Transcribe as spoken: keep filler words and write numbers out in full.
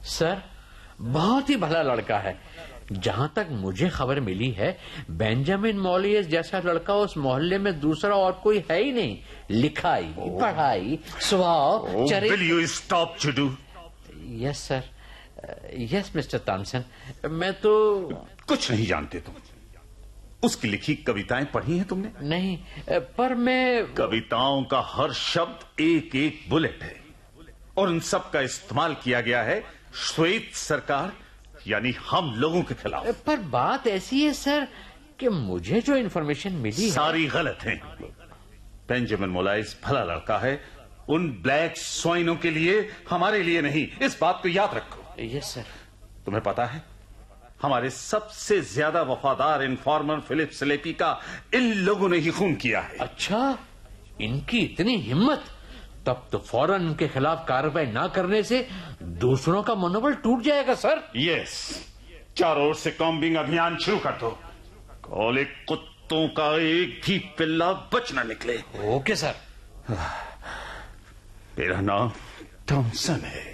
Sir, बहुत ही भला लड़का है। जहां तक मुझे खबर मिली है, बेंजामिन मॉलियस जैसा लड़का उस मोहल्ले में दूसरा और कोई है ही नहीं। लिखाई, पढ़ाई, स्वभाव, चरित्र। Will you stop, जुडू? Yes sir, yes mister Thompson. मैं तो कुछ नहीं जानते तुम। उसकी लिखी कविताएं पढ़ी हैं तुमने? नहीं, पर मैं कविताओं का हर शब्द एक एक बुलेट है और उन सब का इस्तेमाल किया गया है श्वेत सरकार यानी हम लोगों के खिलाफ। पर बात ऐसी है सर कि मुझे जो इन्फॉर्मेशन मिली सारी है... गलत है। बेंजामिन मोलाइस भला लड़का है, उन ब्लैक स्वाइनों के लिए, हमारे लिए नहीं। इस बात को याद रखो। Yes sir. तुम्हें पता है, हमारे सबसे ज्यादा वफादार इन्फॉर्मर फिलिप स्लेपी का इन लोगों ने ही खून किया है। अच्छा, इनकी इतनी हिम्मत? तब तो फौरन इनके खिलाफ कार्रवाई ना करने से दूसरों का मनोबल टूट जाएगा सर। यस, चारों ओर से कॉम्बिंग अभियान शुरू कर दो। काले कुत्तों का एक भी पिल्ला बच ना निकले। Okay sir. मेरा नाम थॉमसन है।